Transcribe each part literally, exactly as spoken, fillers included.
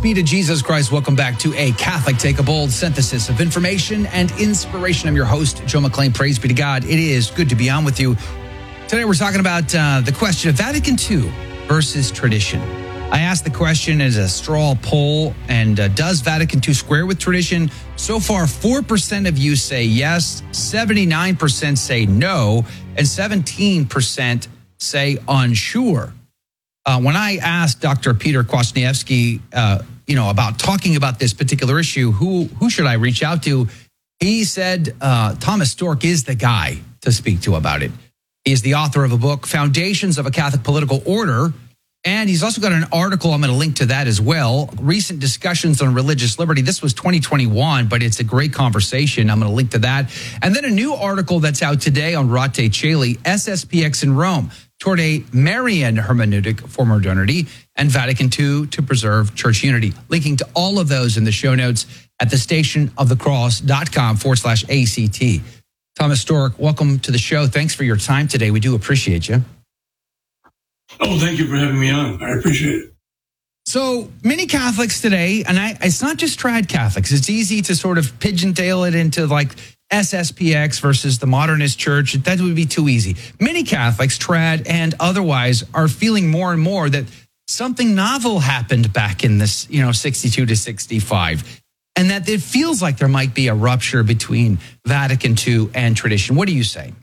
be to Jesus Christ. Welcome back to A Catholic Take a Bold synthesis of information and inspiration. I'm your host, Joe McClain. Praise be to God. It is good to be on with you. Today we're talking about uh, the question of Vatican two versus tradition. I asked the question as a straw poll, and uh, does Vatican two square with tradition? So far, four percent of you say yes, seventy-nine percent say no, and seventeen percent say unsure. Uh, when I asked Doctor Peter Kwasniewski, uh, you know, about talking about this particular issue, who who should I reach out to? He said uh, Thomas Stork is the guy to speak to about it. He's the author of a book, Foundations of a Catholic Political Order, and he's also got an article. I'm going to link to that as well. Recent discussions on religious liberty. This was twenty twenty-one, but it's a great conversation. I'm going to link to that. And then a new article that's out today on Rate Caeli, S S P X in Rome, toward a Marian hermeneutic for modernity, and Vatican two to preserve church unity. Linking to all of those in the show notes at the stationofthecross.com forward slash ACT. Thomas Stork, welcome to the show. Thanks for your time today. We do appreciate you. Oh, thank you for having me on. I appreciate it. So many Catholics today, and I, it's not just trad Catholics, it's easy to sort of pigeontail it into like S S P X versus the modernist church. That would be too easy. Many Catholics, trad and otherwise, are feeling more and more that something novel happened back in this, you know, sixty-two to sixty-five, and that it feels like there might be a rupture between Vatican two and tradition. What do you say?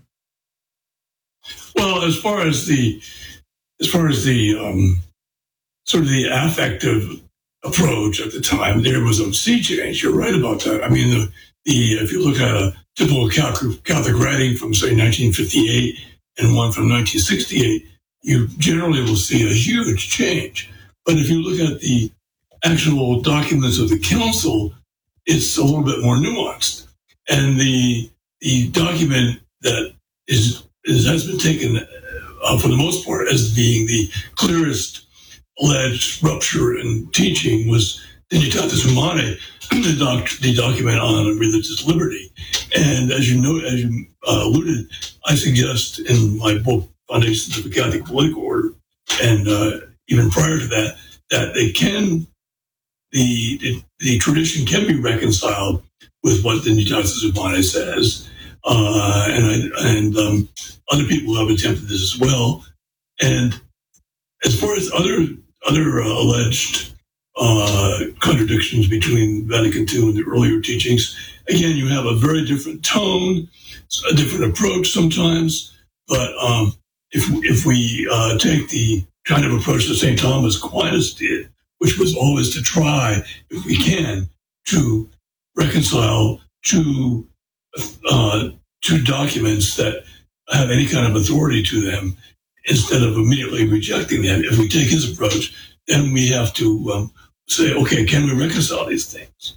Well, as far as the, as far as the um, sort of the affective approach at the time, there was a sea change. You're right about that. I mean, the The, if you look at a typical Catholic writing from, say, nineteen fifty-eight and one from nineteen sixty-eight, you generally will see a huge change. But if you look at the actual documents of the council, it's a little bit more nuanced. And the the document that is, is has been taken, uh, for the most part, as being the clearest alleged rupture in teaching was Dignitatis Humanae, the, doc, the document on religious liberty. And as you know, as you uh, alluded, I suggest in my book, Foundations of a Catholic Political Order, and uh, even prior to that, that they can, the, the the tradition can be reconciled with what the Dignitatis Humanae says, uh, and I, and um, other people have attempted this as well. And as far as other other uh, alleged Uh, contradictions between Vatican two and the earlier teachings. Again, you have a very different tone, a different approach sometimes. But um, if if we uh, take the kind of approach that Saint Thomas Aquinas did, which was always to try, if we can, to reconcile two uh, two documents that have any kind of authority to them, instead of immediately rejecting them. If we take his approach, then we have to um, say, okay, can we reconcile these things?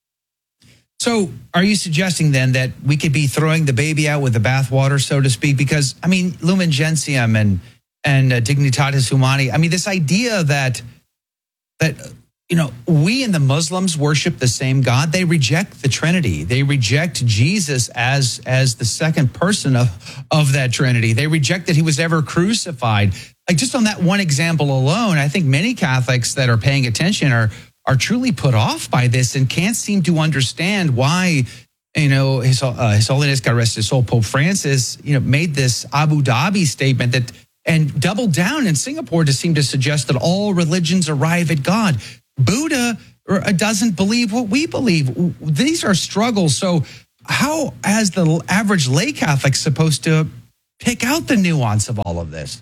So are you suggesting then that we could be throwing the baby out with the bathwater, so to speak? Because, I mean, Lumen Gentium and, and uh, Dignitatis Humanae, I mean, this idea that, that, you know, we and the Muslims worship the same God. They reject the Trinity. They reject Jesus as, as the second person of, of that Trinity. They reject that he was ever crucified. Like, just on that one example alone, I think many Catholics that are paying attention are are truly put off by this and can't seem to understand why, you know, His, uh, His Holiness, God rest his soul, Pope Francis, you know, made this Abu Dhabi statement that and doubled down in Singapore to seem to suggest that all religions arrive at God. Buddha doesn't believe what we believe. These are struggles. So how is the average lay Catholic supposed to pick out the nuance of all of this?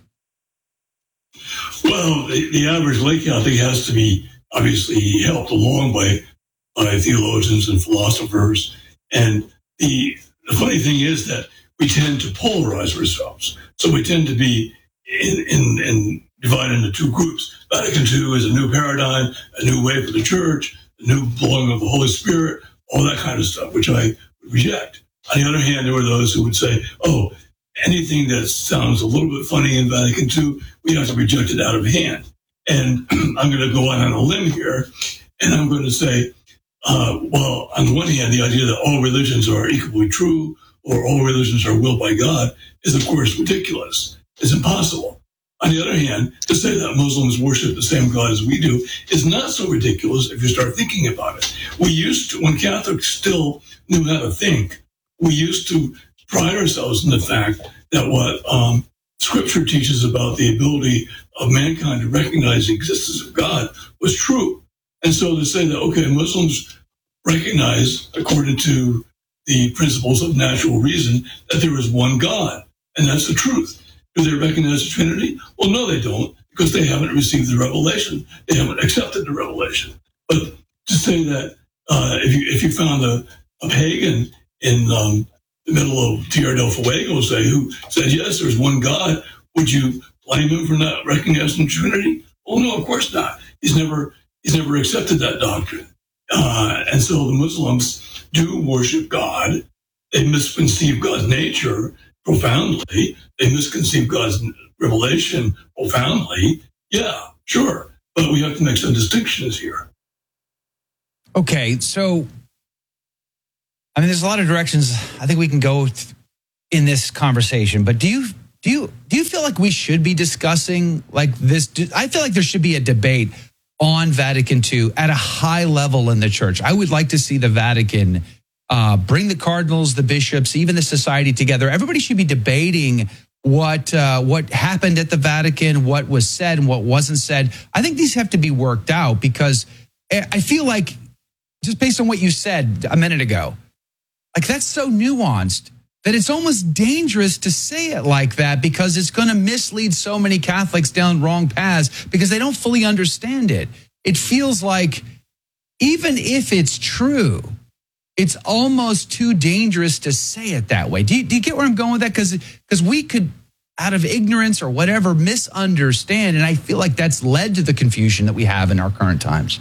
Well, the, the average lay Catholic has to be obviously helped along by, by theologians and philosophers. And the, the funny thing is that we tend to polarize ourselves. So we tend to be in, in, in divided into two groups. Vatican two is a new paradigm, a new way for the church, a new blowing of the Holy Spirit, all that kind of stuff, which I would reject. On the other hand, there were those who would say, oh, anything that sounds a little bit funny in Vatican two, we have to reject it out of hand. And I'm going to go out on a limb here, and I'm going to say, uh, well, on the one hand, the idea that all religions are equally true or all religions are willed by God is, of course, ridiculous. It's impossible. On the other hand, to say that Muslims worship the same God as we do is not so ridiculous if you start thinking about it. We used to, when Catholics still knew how to think, we used to pride ourselves in the fact that what um, Scripture teaches about the ability of mankind to recognize the existence of God was true. And so to say that, okay, Muslims recognize, according to the principles of natural reason, that there is one God, and that's the truth. Do they recognize the Trinity? Well, no, they don't, because they haven't received the revelation. They haven't accepted the revelation. But to say that uh, if you if you found a, a pagan in um, the middle of Tierra del Fuego, say, who said, yes, there's one God, would you blame him for not recognizing the Trinity? Well, no, of course not. He's never he's never accepted that doctrine. Uh, and so the Muslims do worship God. They misconceive God's nature profoundly. They misconceive God's revelation profoundly. Yeah, sure. But we have to make some distinctions here. Okay, so, I mean, there's a lot of directions I think we can go th- in this conversation, but do you do you do you feel like we should be discussing like this? Do, I feel like there should be a debate on Vatican two at a high level in the church. I would like to see the Vatican uh, bring the cardinals, the bishops, even the society together. Everybody should be debating what uh, what happened at the Vatican, what was said and what wasn't said. I think these have to be worked out because I feel like, just based on what you said a minute ago, like that's so nuanced that it's almost dangerous to say it like that because it's going to mislead so many Catholics down wrong paths because they don't fully understand it. It feels like even if it's true, it's almost too dangerous to say it that way. Do you, do you get where I'm going with that? Because because we could, out of ignorance or whatever, misunderstand. And I feel like that's led to the confusion that we have in our current times.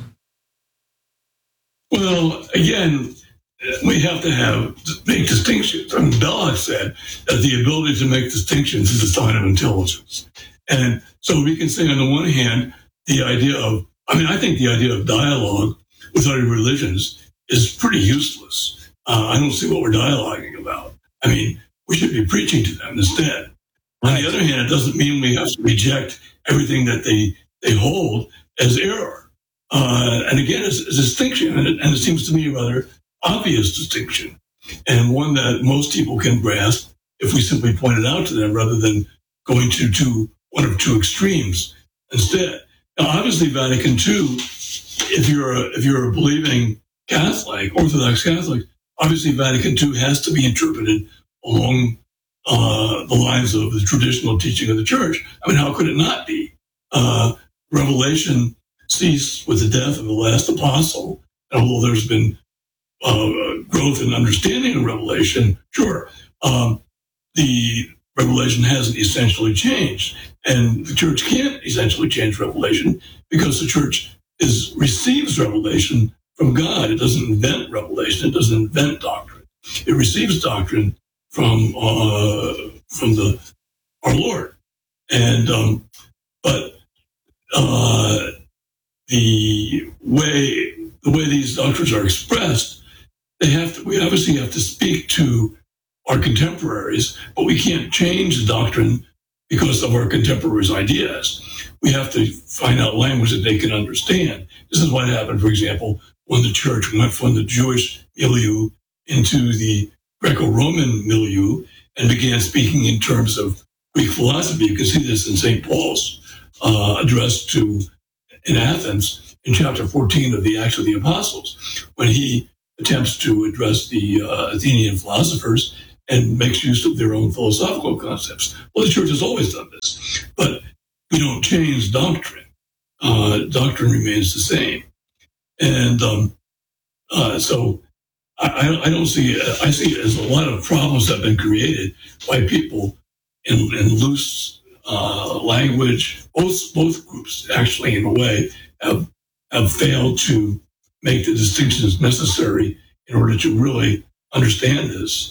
Well, again, we have to have make distinctions. I mean, Belloc said that the ability to make distinctions is a sign of intelligence. And so we can say, on the one hand, the idea of, I mean, I think the idea of dialogue with other religions is pretty useless. Uh, I don't see what we're dialoguing about. I mean, we should be preaching to them instead. Right. On the other hand, it doesn't mean we have to reject everything that they, they hold as error. Uh, and again, it's a distinction, and it, and it seems to me a rather obvious distinction, and one that most people can grasp if we simply point it out to them rather than going to, to one of two extremes instead. Now, obviously, Vatican two, if you're a, if you're a believing Catholic, Orthodox Catholic, obviously Vatican two has to be interpreted along uh, the lines of the traditional teaching of the Church. I mean, how could it not be? Uh, Revelation ceased with the death of the last apostle, and although there's been uh, growth in understanding of Revelation, sure, um, the Revelation hasn't essentially changed, and the Church can't essentially change Revelation because the Church is receives revelation from God. It doesn't invent revelation. It doesn't invent doctrine. It receives doctrine from uh, from the our Lord, and um, but uh, the way the way these doctrines are expressed, they have to. We obviously have to speak to our contemporaries, but we can't change the doctrine because of our contemporaries' ideas. We have to find out language that they can understand. This is what happened, for example, when the Church went from the Jewish milieu into the Greco-Roman milieu and began speaking in terms of Greek philosophy. You can see this in Saint Paul's uh, address to in Athens in chapter fourteen of the Acts of the Apostles, when he attempts to address the uh, Athenian philosophers and makes use of their own philosophical concepts. Well, the Church has always done this, but we don't change doctrine. Uh, doctrine remains the same. And um, uh, so I, I don't see, I see it as a lot of problems that have been created by people in, in loose uh, language. Both both groups, actually, in a way, have have failed to make the distinctions necessary in order to really understand this.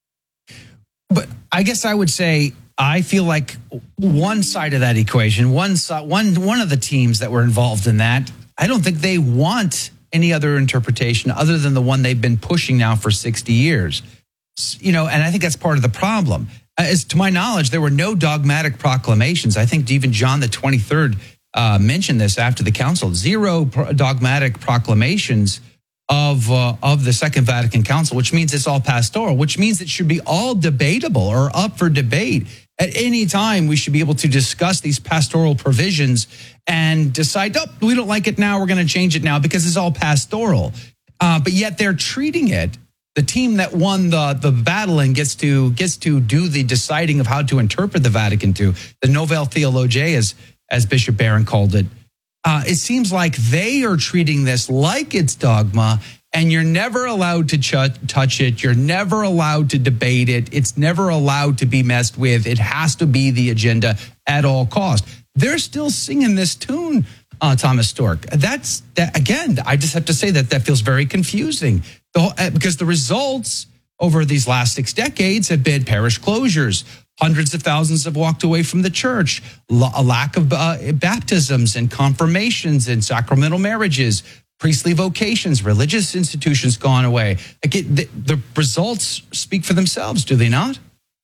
But I guess I would say I feel like one side of that equation, one side, one one of the teams that were involved in that, I don't think they want any other interpretation other than the one they've been pushing now for sixty years. You know, and I think that's part of the problem. As to my knowledge, there were no dogmatic proclamations. I think even John the twenty-third uh, mentioned this after the council. Zero pro- dogmatic proclamations of uh, of the Second Vatican Council, which means it's all pastoral, which means it should be all debatable or up for debate. At any time, we should be able to discuss these pastoral provisions and decide, oh, we don't like it now, we're going to change it now because it's all pastoral. Uh, but yet they're treating it, the team that won the, the battle and gets to gets to do the deciding of how to interpret the Vatican two, the Novel Theologiae, as, as Bishop Barron called it. Uh, it seems like they are treating this like it's dogma, and you're never allowed to ch- touch it. You're never allowed to debate it. It's never allowed to be messed with. It has to be the agenda at all costs. They're still singing this tune, uh, Thomas Stork. That's that again. I just have to say that that feels very confusing, the whole, uh, because the results over these last six decades have been parish closures. Hundreds of thousands have walked away from the church. A lack of uh, baptisms and confirmations and sacramental marriages. Priestly vocations, religious institutions gone away. Again, the, the results speak for themselves, do they not?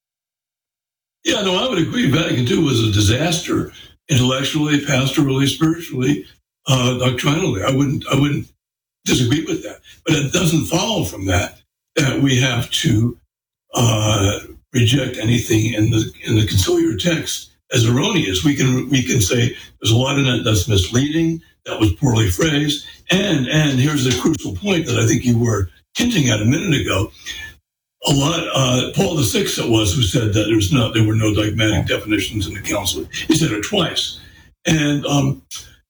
Yeah, no, I would agree. Vatican two was a disaster, intellectually, pastorally, spiritually, uh, doctrinally. I wouldn't, I wouldn't disagree with that. But it doesn't follow from that that we have to uh, reject anything in the in the conciliar text as erroneous. We can we can say there's a lot in it that's misleading, that was poorly phrased. And and here's the crucial point that I think you were hinting at a minute ago. A lot, uh, Paul the Sixth it was who said that there's no, there were no dogmatic definitions in the council. He said it twice. And, um,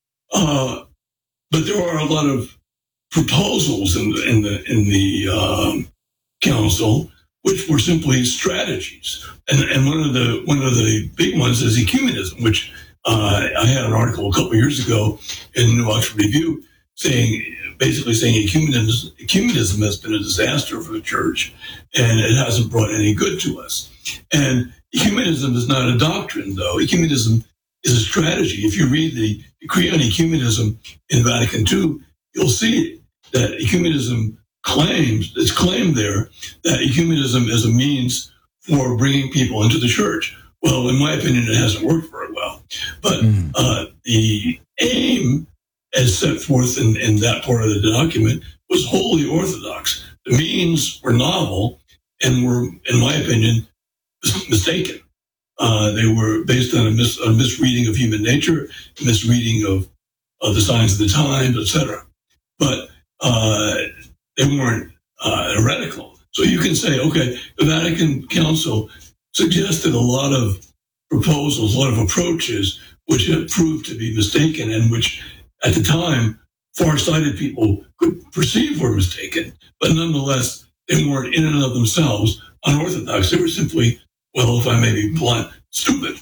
uh, but there are a lot of proposals in the, in the, in the, um, council, which were simply strategies. And, and one of the, one of the big ones is ecumenism, which, uh, I had an article a couple of years ago in the New Oxford Review saying, basically saying ecumenism, ecumenism has been a disaster for the church and it hasn't brought any good to us. And ecumenism is not a doctrine, though. Ecumenism is a strategy. If you read the decree on ecumenism in Vatican two, you'll see that ecumenism claims, it's claimed there that ecumenism is a means for bringing people into the church. Well, in my opinion, it hasn't worked very well. But mm. uh, the aim, as set forth in, in that part of the document, was wholly orthodox. The means were novel and were, in my opinion, mistaken. Uh, they were based on a, mis- a misreading of human nature, a misreading of, of the signs of the times, et cetera. But uh, they weren't uh, heretical. So you can say, okay, the Vatican Council suggested a lot of proposals, a lot of approaches, which have proved to be mistaken and which, at the time, far-sighted people could perceive were mistaken, but nonetheless, they weren't in and of themselves unorthodox. They were simply, well, if I may be blunt, stupid.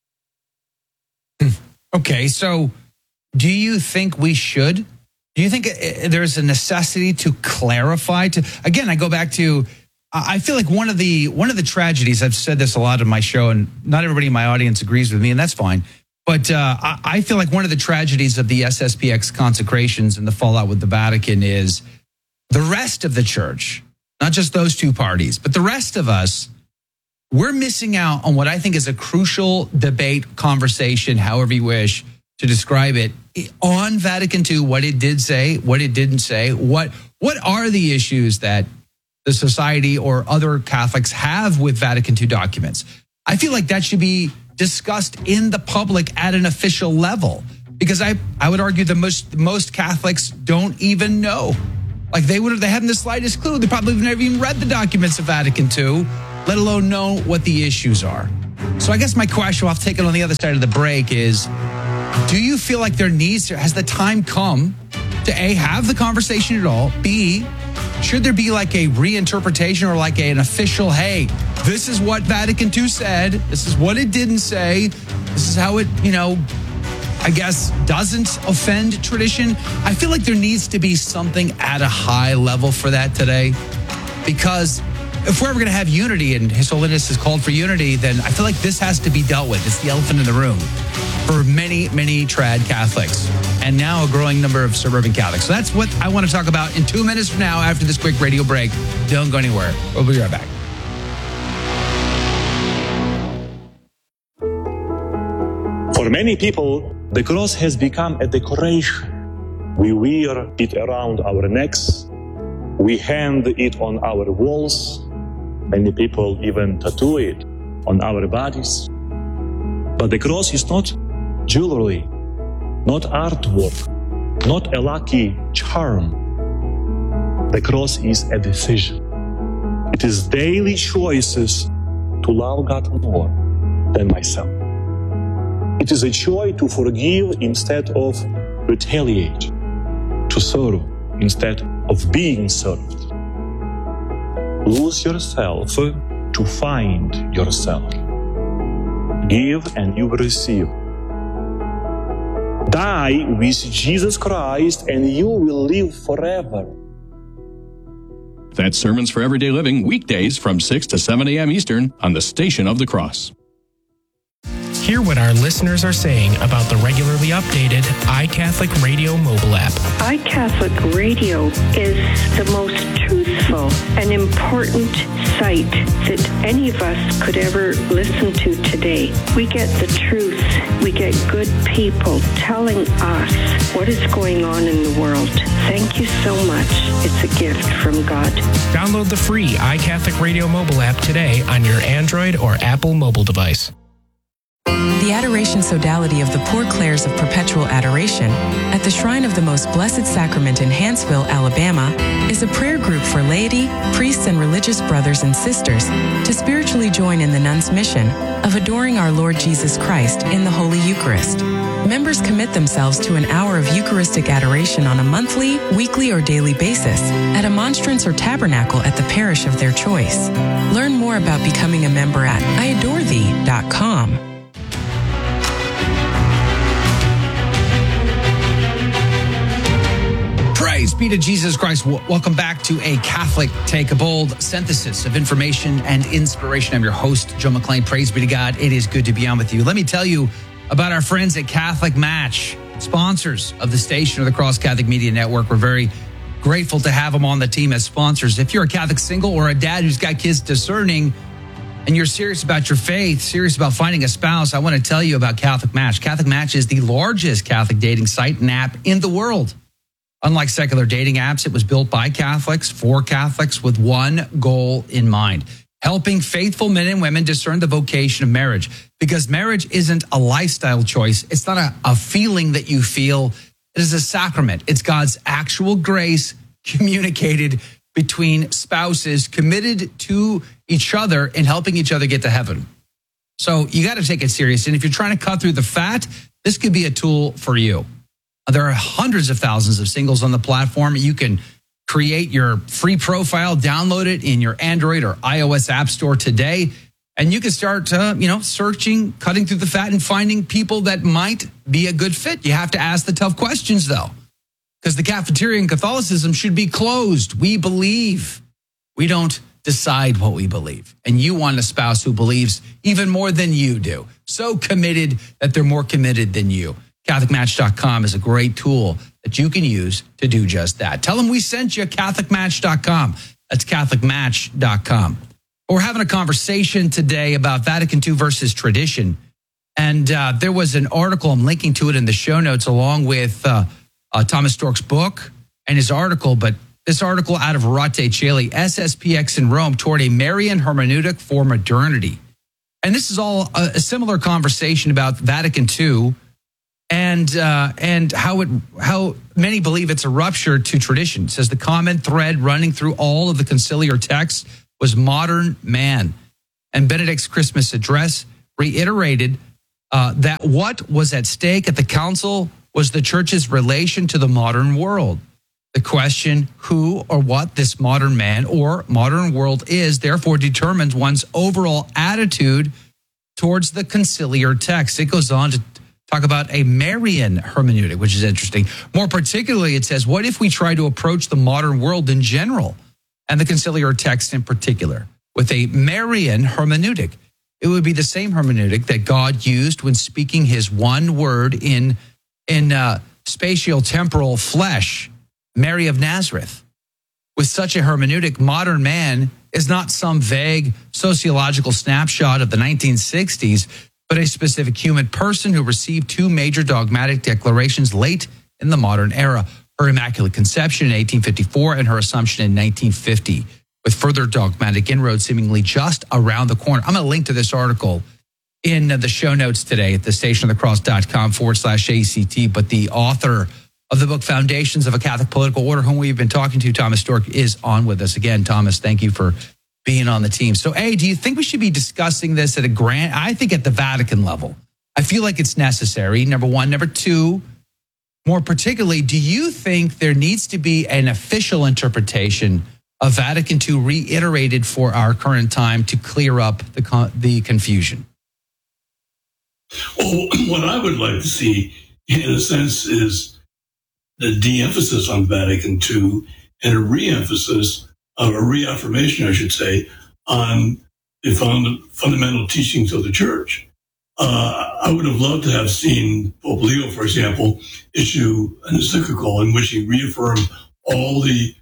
Okay, so do you think we should? Do you think there's a necessity to clarify? To again, I go back to, I feel like one of the one of the tragedies, I've said this a lot in my show, and not everybody in my audience agrees with me, and that's fine. But uh, I feel like one of the tragedies of the S S P X consecrations and the fallout with the Vatican is the rest of the church, not just those two parties, but the rest of us, we're missing out on what I think is a crucial debate, conversation, however you wish to describe it, on Vatican two, what it did say, what it didn't say, what what are the issues that the society or other Catholics have with Vatican two documents. I feel like that should be discussed in the public at an official level, because I, I would argue that most most Catholics don't even know. Like they would have, they haven't the slightest clue. They probably have never even read the documents of Vatican two, let alone know what the issues are. So I guess my question, I'll take it on the other side of the break, is do you feel like there needs to, has the time come to A, have the conversation at all, B, should there be like a reinterpretation or like a, an official, hey, this is what Vatican two said, this is what it didn't say, this is how it, you know, I guess doesn't offend tradition? I feel like there needs to be something at a high level for that today, because if we're ever going to have unity, and His Holiness has called for unity, then I feel like this has to be dealt with. It's the elephant in the room for many, many trad Catholics, and now a growing number of suburban Catholics. So that's what I want to talk about in two minutes from now after this quick radio break. Don't go anywhere. We'll be right back. many people, the cross has become a decoration. We wear it around our necks. We hang it on our walls. Many people even tattoo it on our bodies. But the cross is not jewelry, not artwork, not a lucky charm. The cross is a decision. It is daily choices to love God more than myself. It is a choice to forgive instead of retaliate, to serve instead of being served. Lose yourself to find yourself. Give and you will receive. Die with Jesus Christ and you will live forever. That's Sermons for Everyday Living, weekdays from six to seven a.m. Eastern on the Station of the Cross. Hear what our listeners are saying about the regularly updated iCatholic Radio mobile app. iCatholic Radio is the most truthful and important site that any of us could ever listen to today. We get the truth. We get good people telling us what is going on in the world. Thank you so much. It's a gift from God. Download the free iCatholic Radio mobile app today on your Android or Apple mobile device. The Adoration Sodality of the Poor Clares of Perpetual Adoration at the Shrine of the Most Blessed Sacrament in Hanceville, Alabama, is a prayer group for laity, priests, and religious brothers and sisters to spiritually join in the nuns' mission of adoring our Lord Jesus Christ in the Holy Eucharist. Members commit themselves to an hour of Eucharistic adoration on a monthly, weekly, or daily basis at a monstrance or tabernacle at the parish of their choice. Learn more about becoming a member at I adore thee dot com. Praise be to Jesus Christ. W- welcome back to a Catholic Take a Bold synthesis of information and inspiration. I'm your host, Joe McClain. Praise be to God. It is good to be on with you. Let me tell you about our friends at Catholic Match, sponsors of the Station of the Cross Catholic Media Network. We're very grateful to have them on the team as sponsors. If you're a Catholic single or a dad who's got kids discerning and you're serious about your faith, serious about finding a spouse, I want to tell you about Catholic Match. Catholic Match is the largest Catholic dating site and app in the world. Unlike secular dating apps, it was built by Catholics for Catholics with one goal in mind: helping faithful men and women discern the vocation of marriage. Because marriage isn't a lifestyle choice. It's not a, a feeling that you feel. It is a sacrament. It's God's actual grace communicated between spouses committed to each other and helping each other get to heaven. So you got to take it serious. And if you're trying to cut through the fat, this could be a tool for you. There are hundreds of thousands of singles on the platform. You can create your free profile, download it in your Android or iOS app store today, and you can start, uh, you know, searching, cutting through the fat, and finding people that might be a good fit. You have to ask the tough questions, though, because the cafeteria in Catholicism should be closed. We believe. We don't decide what we believe. And you want a spouse who believes even more than you do, so committed that they're more committed than you. Catholic Match dot com is a great tool that you can use to do just that. Tell them we sent you, Catholic Match dot com. That's Catholic Match dot com. We're having a conversation today about Vatican Two versus tradition. And uh, there was an article, I'm linking to it in the show notes, along with uh, uh, Thomas Storck's book and his article. But this article out of Rate Caeli, S S P X in Rome toward a Marian hermeneutic for modernity. And this is all a, a similar conversation about Vatican Two. And uh, and how it how many believe it's a rupture to tradition. It says the common thread running through all of the conciliar texts was modern man. And Benedict's Christmas address reiterated uh, that what was at stake at the council was the church's relation to the modern world. The question who or what this modern man or modern world is, therefore, determines one's overall attitude towards the conciliar text. It goes on to talk about a Marian hermeneutic, which is interesting. More particularly, it says, what if we try to approach the modern world in general and the conciliar text in particular with a Marian hermeneutic? It would be the same hermeneutic that God used when speaking his one word in, in uh, spatio-temporal flesh, Mary of Nazareth. With such a hermeneutic, modern man is not some vague sociological snapshot of the nineteen sixties, but a specific human person who received two major dogmatic declarations late in the modern era, her Immaculate Conception in eighteen fifty-four and her Assumption in nineteen fifty, with further dogmatic inroads seemingly just around the corner. I'm going to link to this article in the show notes today at the stationofthecross.com forward slash ACT, but the author of the book Foundations of a Catholic Political Order, whom we've been talking to, Thomas Storck, is on with us. Again, Thomas, thank you for being on the team. So, A, do you think we should be discussing this at a grand, I think at the Vatican level? I feel like it's necessary, number one. Number two, more particularly, do you think there needs to be an official interpretation of Vatican Two reiterated for our current time to clear up the con- the confusion? Well, what I would like to see, in a sense, is the de-emphasis on Vatican Two and a re-emphasis, or a reaffirmation, I should say, on the fund- fundamental teachings of the Church. Uh, I would have loved to have seen Pope Leo, for example, issue an encyclical in which he reaffirmed all the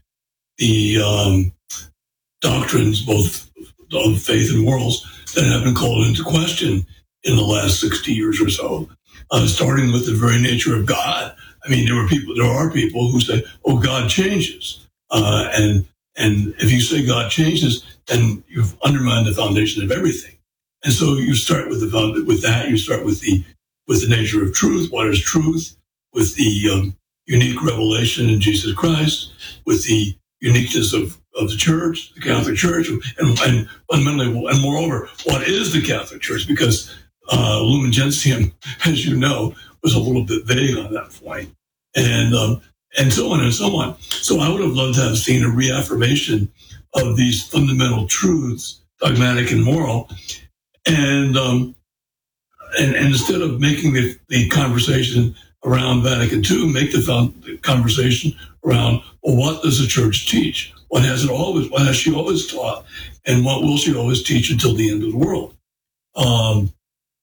the um, doctrines, both of faith and morals, that have been called into question in the last sixty years or so, uh, starting with the very nature of God. I mean, there were people, there are people who say, "Oh, God changes," uh, and and if you say God changes, then you've undermined the foundation of everything. And so you start with the with that. You start with the with the nature of truth. What is truth? With the um, unique revelation in Jesus Christ. With the uniqueness of, of the Church, the Catholic Church, and, and fundamentally, and moreover, what is the Catholic Church? Because uh, Lumen Gentium, as you know, was a little bit vague on that point, and um, and so on and so on. So I would have loved to have seen a reaffirmation of these fundamental truths, dogmatic and moral. And, um, and and instead of making the, the conversation around Vatican Two, make the, found, the conversation around, well, what does the Church teach? What has it always? What has she always taught? And what will she always teach until the end of the world? Um,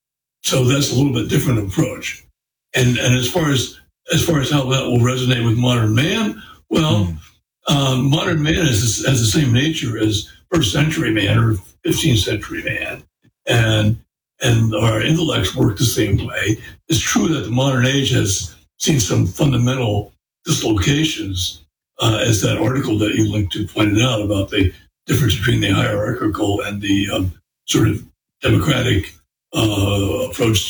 so that's a little bit different approach. And and as far as as far as how that will resonate with modern man, well, mm. um, modern man has, has the same nature as first century man or fifteenth century man. And and our intellects work the same way. It's true that the modern age has seen some fundamental dislocations, uh, as that article that you linked to pointed out about the difference between the hierarchical and the um, sort of democratic uh, approach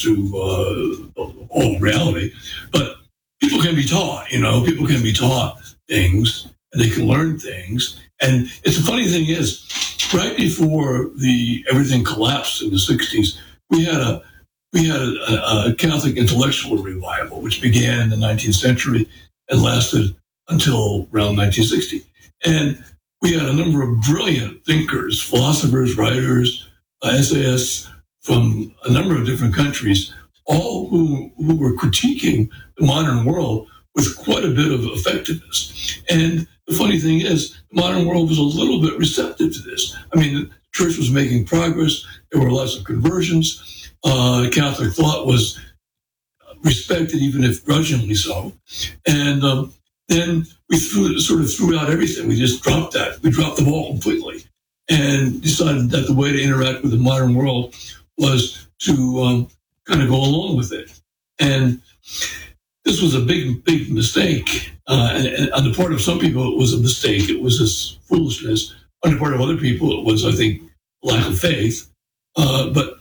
to uh, all reality. But people can be taught, you know, people can be taught things, and they can learn things. And it's the funny thing is, right before the everything collapsed in the sixties, we had a we had a, a Catholic intellectual revival, which began in the nineteenth century and lasted until around nineteen sixty. And we had a number of brilliant thinkers, philosophers, writers, uh, essayists from a number of different countries, all who, who were critiquing the modern world with quite a bit of effectiveness. And the funny thing is, the modern world was a little bit receptive to this. I mean, the Church was making progress. There were lots of conversions. Uh, Catholic thought was respected, even if grudgingly so. And um, then we threw, sort of threw out everything. We just dropped that. We dropped the ball completely and decided that the way to interact with the modern world was to um, kind of go along with it. And this was a big, big mistake. Uh, and, and on the part of some people, it was a mistake. It was this foolishness. On the part of other people, it was, I think, lack of faith. Uh, but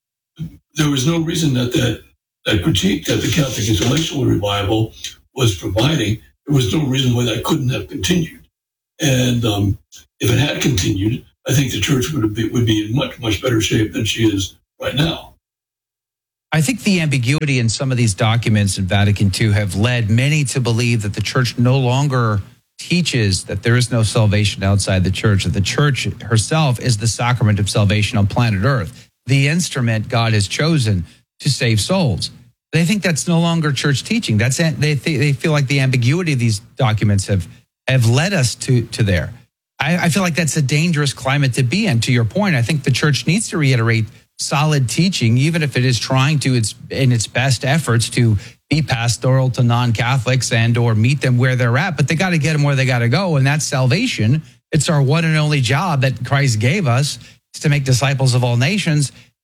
there was no reason that, that that critique that the Catholic intellectual revival was providing, there was no reason why that couldn't have continued. And um, if it had continued, I think the Church would be, would be in much, much better shape than she is right now. I think the ambiguity in some of these documents in Vatican Two have led many to believe that the Church no longer teaches that there is no salvation outside the Church, that the Church herself is the sacrament of salvation on planet Earth, the instrument God has chosen to save souls. They think that's no longer Church teaching. That's they they feel like the ambiguity of these documents have have led us to to there. I, I feel like that's a dangerous climate to be in. To your point, I think the Church needs to reiterate solid teaching, even if it is trying to, its in its best efforts to be pastoral to non-Catholics and or meet them where they're at. But they got to get them where they got to go, and that's salvation. It's our one and only job that Christ gave us, is to make disciples of all nations.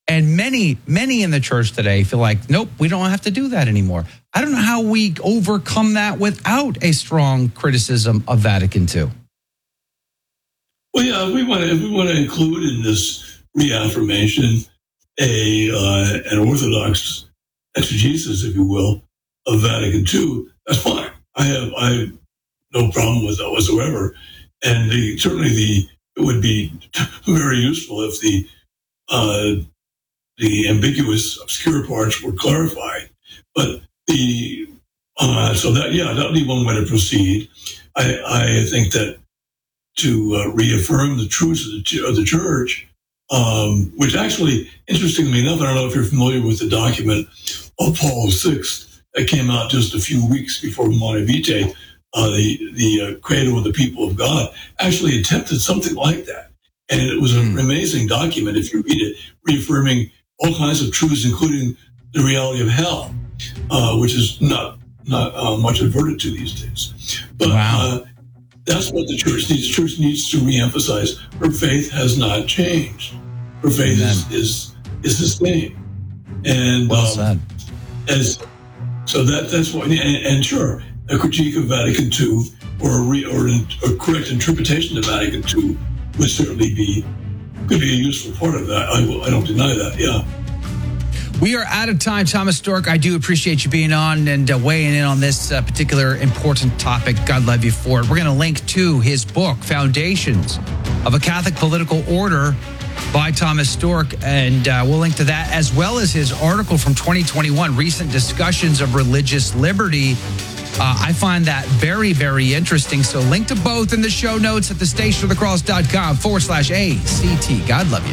And many, many in the church today feel like, nope, we don't have to do that anymore. I don't know how we overcome that without a strong criticism of Vatican Two. Well, yeah, we want to we want to include in this reaffirmation a uh, an orthodox exegesis, if you will, of Vatican Two. That's fine. I have I have no problem with that whatsoever. And the, certainly the it would be very useful if the uh, the ambiguous, obscure parts were clarified. But the uh, so that yeah, that would be one way to proceed. I I think that to uh, reaffirm the truths of the, of the church, um, which actually, interestingly enough, I don't know if you're familiar with the document of Paul the Sixth that came out just a few weeks before Humanae Vitae, uh, the, the uh, Credo of the People of God, actually attempted something like that. And it was an amazing document, if you read it, reaffirming all kinds of truths, including the reality of hell, uh, which is not, not uh, much adverted to these days. But wow. uh, That's what the church needs. The church needs to reemphasize her faith has not changed. Her faith is, is is the same. And well um, said. As so that that's what. And, and sure, a critique of Vatican Two or a, re, or a correct interpretation of Vatican Two would certainly be could be a useful part of that. I will. I don't deny that. Yeah. We are out of time, Thomas Storck. I do appreciate you being on and uh, weighing in on this uh, particular important topic. God love you for it. We're going to link to his book, Foundations of a Catholic Political Order by Thomas Storck, and uh, we'll link to that as well as his article from twenty twenty-one, Recent Discussions of Religious Liberty. Uh, I find that very, very interesting. So link to both in the show notes at the station of the cross dot com forward slash A C T. God love you.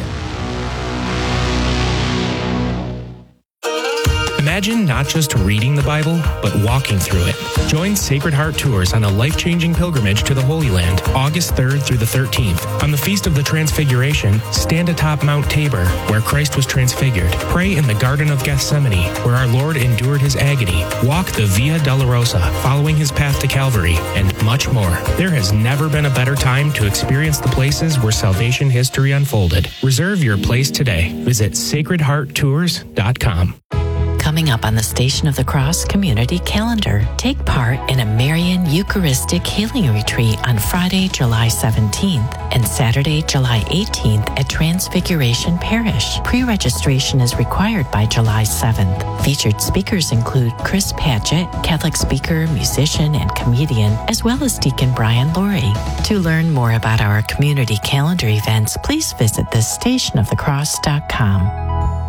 Imagine not just reading the Bible, but walking through it. Join Sacred Heart Tours on a life-changing pilgrimage to the Holy Land, August third through the thirteenth. On the Feast of the Transfiguration, stand atop Mount Tabor, where Christ was transfigured. Pray in the Garden of Gethsemane, where our Lord endured his agony. Walk the Via Dolorosa, following his path to Calvary, and much more. There has never been a better time to experience the places where salvation history unfolded. Reserve your place today. Visit sacred heart tours dot com. Coming up on the Station of the Cross community calendar, take part in a Marian Eucharistic Healing Retreat on Friday, July seventeenth and Saturday, July eighteenth at Transfiguration Parish. Pre-registration is required by July seventh. Featured speakers include Chris Patchett, Catholic speaker, musician, and comedian, as well as Deacon Brian Laurie. To learn more about our community calendar events, please visit the station of the cross dot com.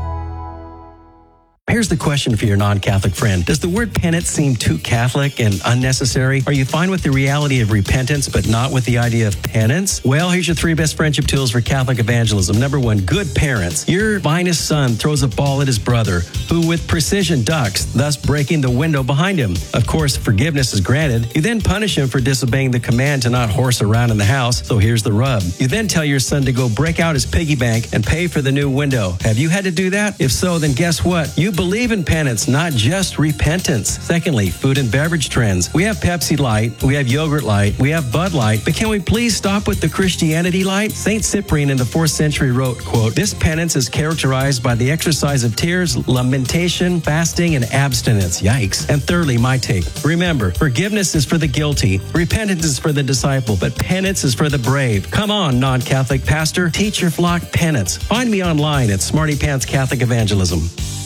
Here's the question for your non-Catholic friend. Does the word penance seem too Catholic and unnecessary? Are you fine with the reality of repentance, but not with the idea of penance? Well, here's your three best friendship tools for Catholic evangelism. Number one, good parents. Your finest son throws a ball at his brother, who with precision ducks, thus breaking the window behind him. Of course, forgiveness is granted. You then punish him for disobeying the command to not horse around in the house. So here's the rub. You then tell your son to go break out his piggy bank and pay for the new window. Have you had to do that? If so, then guess what? You believe in penance, not just repentance. Secondly, food and beverage trends. We have Pepsi Light, we have Yogurt Light, we have Bud Light, but can we please stop with the Christianity Light? Saint Cyprian in the fourth century wrote, quote, "This penance is characterized by the exercise of tears, lamentation, fasting, and abstinence." Yikes. And thirdly, my take. Remember, forgiveness is for the guilty, repentance is for the disciple, but penance is for the brave. Come on, non-Catholic pastor, teach your flock penance. Find me online at Smarty Pants Catholic Evangelism.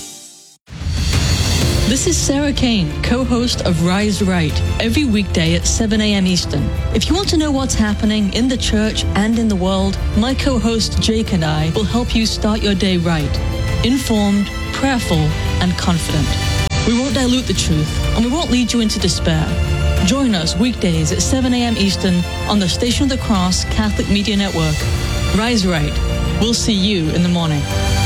This is Sarah Kane, co-host of Rise Right, every weekday at seven a.m. Eastern. If you want to know what's happening in the church and in the world, my co-host Jake and I will help you start your day right, informed, prayerful, and confident. We won't dilute the truth, and we won't lead you into despair. Join us weekdays at seven a.m. Eastern on the Station of the Cross Catholic Media Network. Rise Right. We'll see you in the morning.